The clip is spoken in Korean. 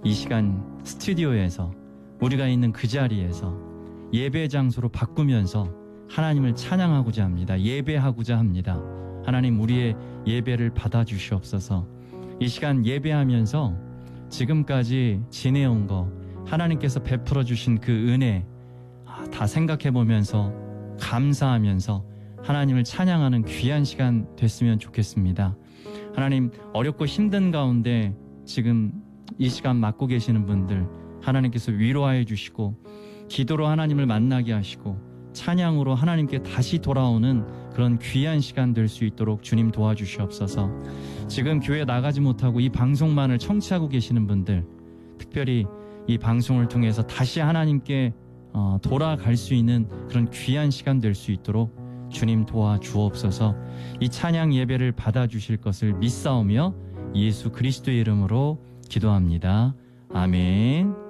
이 시간 스튜디오에서 우리가 있는 그 자리에서 예배 장소로 바꾸면서 하나님을 찬양하고자 합니다. 예배하고자 합니다. 하나님, 우리의 예배를 받아주시옵소서. 이 시간 예배하면서 지금까지 지내온 거, 하나님께서 베풀어 주신 그 은혜 다 생각해 보면서 감사하면서 하나님을 찬양하는 귀한 시간 됐으면 좋겠습니다. 하나님, 어렵고 힘든 가운데 지금 이 시간 맡고 계시는 분들 하나님께서 위로하여 주시고 기도로 하나님을 만나게 하시고 찬양으로 하나님께 다시 돌아오는 그런 귀한 시간 될 수 있도록 주님 도와주시옵소서. 지금 교회 나가지 못하고 이 방송만을 청취하고 계시는 분들, 특별히 이 방송을 통해서 다시 하나님께 돌아갈 수 있는 그런 귀한 시간 될 수 있도록 주님 도와주옵소서. 이 찬양 예배를 받아주실 것을 믿사오며 예수 그리스도의 이름으로 기도합니다. 아멘.